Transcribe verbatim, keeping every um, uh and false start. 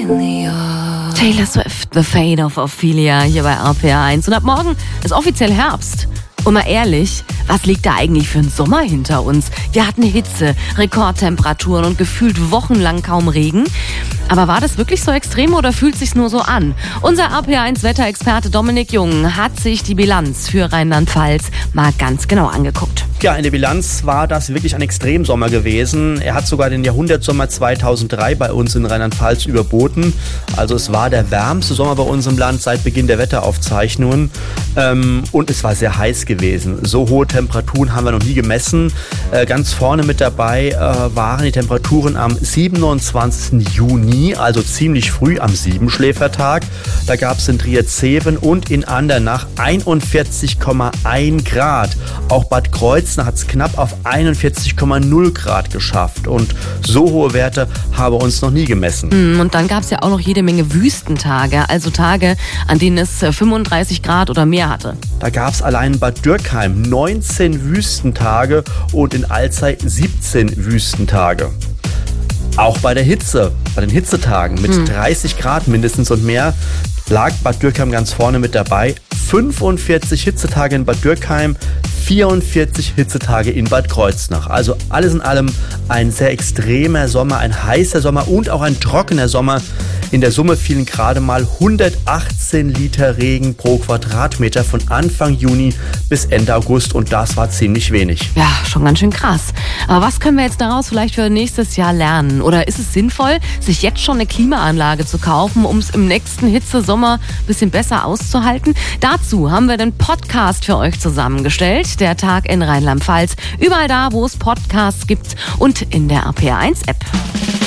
Ophelia. Taylor Swift, The Fate of Ophelia hier bei R P R eins. Und ab morgen ist offiziell Herbst. Und mal ehrlich, was liegt da eigentlich für ein Sommer hinter uns? Wir hatten Hitze, Rekordtemperaturen und gefühlt wochenlang kaum Regen. Aber war das wirklich so extrem oder fühlt sich's nur so an? Unser R P R eins Wetterexperte Dominik Jung hat sich die Bilanz für Rheinland-Pfalz mal ganz genau angeguckt. Ja, in der Bilanz war das wirklich ein Extremsommer gewesen. Er hat sogar den Jahrhundertsommer zweitausenddrei bei uns in Rheinland-Pfalz überboten. Also es war der wärmste Sommer bei uns im Land seit Beginn der Wetteraufzeichnungen. Ähm, und es war sehr heiß gewesen. So hohe Temperaturen haben wir noch nie gemessen. Äh, ganz vorne mit dabei äh, waren die Temperaturen am siebenundzwanzigsten Juni, also ziemlich früh am Siebenschläfertag. Da gab es in Trier-Zeven und in Andernach einundvierzig Komma eins Grad. Auch Bad Kreuznach hat es knapp auf einundvierzig Komma null Grad geschafft. Und so hohe Werte haben wir uns noch nie gemessen. Und dann gab es ja auch noch jede Menge Wüstentage, also Tage, an denen es fünfunddreißig Grad oder mehr hatte. Da gab es allein in Bad Dürkheim neunzehn Wüstentage und in Alzey siebzehn Wüstentage. Auch bei der Hitze, bei den Hitzetagen mit hm. dreißig Grad mindestens und mehr, lag Bad Dürkheim ganz vorne mit dabei. fünfundvierzig Hitzetage in Bad Dürkheim, vierundvierzig Hitzetage in Bad Kreuznach. Also alles in allem ein sehr extremer Sommer, ein heißer Sommer und auch ein trockener Sommer. In der Summe fielen gerade mal hundertachtzehn Liter Regen pro Quadratmeter von Anfang Juni bis Ende August und das war ziemlich wenig. Ja, schon ganz schön krass. Aber was können wir jetzt daraus vielleicht für nächstes Jahr lernen? Oder ist es sinnvoll, sich jetzt schon eine Klimaanlage zu kaufen, um es im nächsten Hitzesommer ein bisschen besser auszuhalten? Dazu haben wir den Podcast für euch zusammengestellt. Der Tag in Rheinland-Pfalz. Überall da, wo es Podcasts gibt und in der R P R eins App.